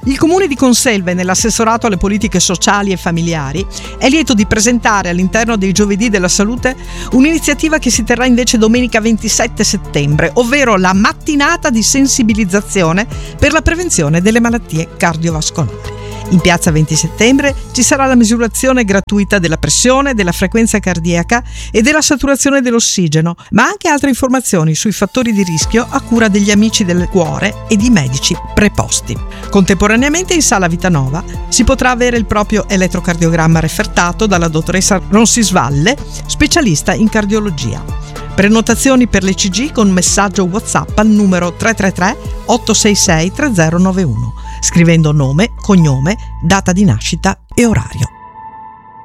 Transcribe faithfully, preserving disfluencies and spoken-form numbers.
Il Comune di Conselve, nell'assessorato alle politiche sociali e familiari, è lieto di presentare all'interno dei Giovedì della Salute un'iniziativa che si terrà invece domenica ventisette settembre, ovvero la mattinata di sensibilizzazione per la prevenzione delle malattie cardiovascolari. In piazza venti settembre ci sarà la misurazione gratuita della pressione, della frequenza cardiaca e della saturazione dell'ossigeno, ma anche altre informazioni sui fattori di rischio a cura degli amici del cuore e di medici preposti. Contemporaneamente in Sala Vitanova si potrà avere il proprio elettrocardiogramma refertato dalla dottoressa Ronsisvalle, specialista in cardiologia. Prenotazioni per l'E C G con messaggio WhatsApp al numero tre tre tre otto sei sei tre zero nove uno, scrivendo nome, cognome, data di nascita e orario.